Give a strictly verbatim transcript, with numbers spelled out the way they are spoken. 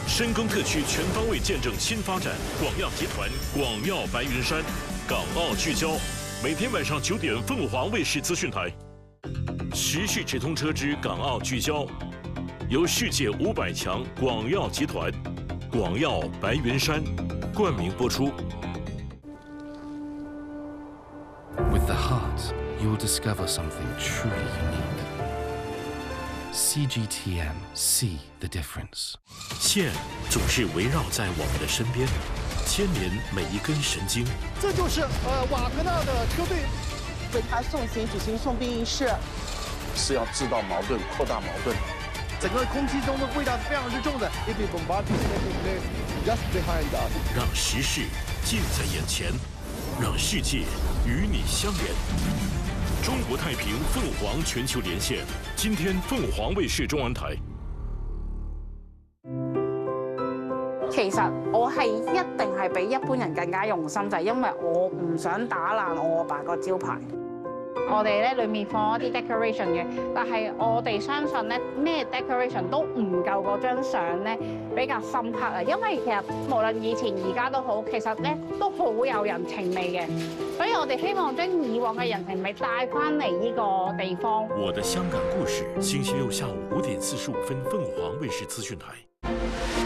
深耕特区，全方位见证新发展。广药集团广药白云山，港澳聚焦。每天晚上九点，凤凰卫视资讯台。时事直通车之港澳聚焦，由世界五百强广药集团、广药白云山冠名播出。 With the heart, you will discover something truly unique. C G T M, see the difference. 线总是围绕在我们的身边，牵连每一根神经。 这就是呃瓦格纳的车队为他送行举行送殡仪式， 是要制造矛盾、扩大矛盾。 整个空气中的味道是非常之重的。If the bombardment taking place just behind us， 让时事近在眼前，让世界与你相连。中国太平凤凰全球連線，今天鳳凰衛視中文台。 其實我係一定係比一般人更加用心，就係因為我唔想打爛我阿爸個招牌。我哋咧裏面放一啲 decoration 嘅，但係我哋相信咧咩 decoration 都唔夠嗰張相咧比較深刻啊！因為其實無論以前而家都好，其實咧都好有人情味嘅，所以我哋希望將以往嘅人情味帶翻嚟呢個地方。 我的香港故事，星期六下午五點四十五分，鳳凰衛視資訊台。